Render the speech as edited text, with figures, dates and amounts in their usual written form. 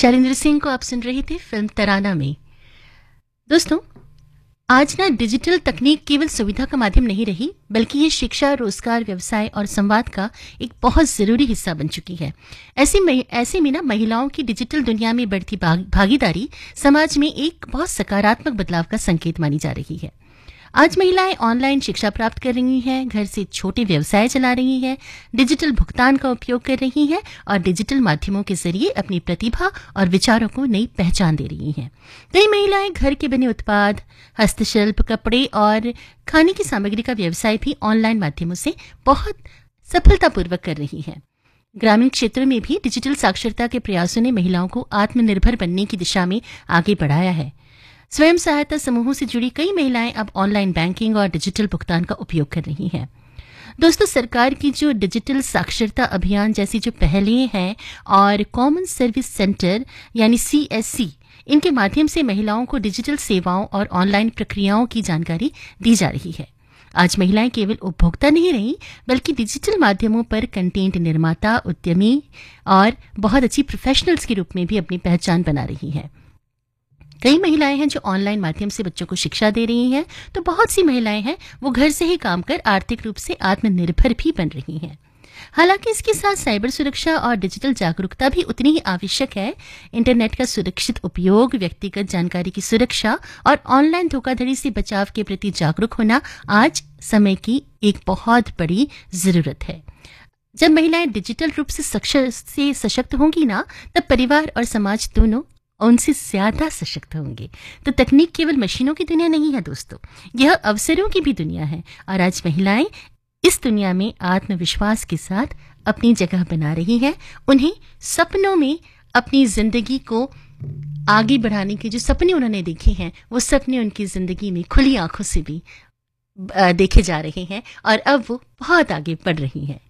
शैलेंद्र सिंह को आप सुन रहे थे फिल्म तराना में। दोस्तों, आज ना डिजिटल तकनीक केवल सुविधा का माध्यम नहीं रही, बल्कि ये शिक्षा, रोजगार, व्यवसाय और संवाद का एक बहुत जरूरी हिस्सा बन चुकी है। ऐसे में ना महिलाओं की डिजिटल दुनिया में बढ़ती भागीदारी समाज में एक बहुत सकारात्मक बदलाव का संकेत मानी जा रही है। आज महिलाएं ऑनलाइन शिक्षा प्राप्त कर रही हैं, घर से छोटे व्यवसाय चला रही हैं, डिजिटल भुगतान का उपयोग कर रही हैं और डिजिटल माध्यमों के जरिए अपनी प्रतिभा और विचारों को नई पहचान दे रही हैं। कई महिलाएं घर के बने उत्पाद, हस्तशिल्प, कपड़े और खाने की सामग्री का व्यवसाय भी ऑनलाइन माध्यमों से बहुत सफलतापूर्वक कर रही हैं। ग्रामीण क्षेत्रों में भी डिजिटल साक्षरता के प्रयासों ने महिलाओं को आत्मनिर्भर बनने की दिशा में आगे बढ़ाया है। स्वयं सहायता समूहों से जुड़ी कई महिलाएं अब ऑनलाइन बैंकिंग और डिजिटल भुगतान का उपयोग कर रही हैं। दोस्तों, सरकार की जो डिजिटल साक्षरता अभियान जैसी जो पहलें हैं और कॉमन सर्विस सेंटर यानी CSC, इनके माध्यम से महिलाओं को डिजिटल सेवाओं और ऑनलाइन प्रक्रियाओं की जानकारी दी जा रही है। आज महिलाएं केवल उपभोक्ता नहीं रही, बल्कि डिजिटल माध्यमों पर कंटेंट निर्माता, उद्यमी और बहुत अच्छी प्रोफेशनल्स के रूप में भी अपनी पहचान बना रही हैं। कई महिलाएं हैं जो ऑनलाइन माध्यम से बच्चों को शिक्षा दे रही हैं, तो बहुत सी महिलाएं हैं वो घर से ही काम कर आर्थिक रूप से आत्मनिर्भर भी बन रही हैं। हालांकि इसके साथ साइबर सुरक्षा और डिजिटल जागरूकता भी उतनी ही आवश्यक है। इंटरनेट का सुरक्षित उपयोग, व्यक्तिगत जानकारी की सुरक्षा और ऑनलाइन धोखाधड़ी से बचाव के प्रति जागरूक होना आज समय की एक बहुत बड़ी जरूरत है। जब महिलाएं डिजिटल रूप से सशक्त होंगी ना, तब परिवार और समाज दोनों उनसे ज्यादा सशक्त होंगे। तो तकनीक केवल मशीनों की दुनिया नहीं है दोस्तों, यह अवसरों की भी दुनिया है। और आज महिलाएं इस दुनिया में आत्मविश्वास के साथ अपनी जगह बना रही हैं। उन्हें सपनों में अपनी जिंदगी को आगे बढ़ाने के जो सपने उन्होंने देखे हैं, वो सपने उनकी जिंदगी में खुली आंखों से भी देखे जा रहे हैं और अब वो बहुत आगे बढ़ रही हैं।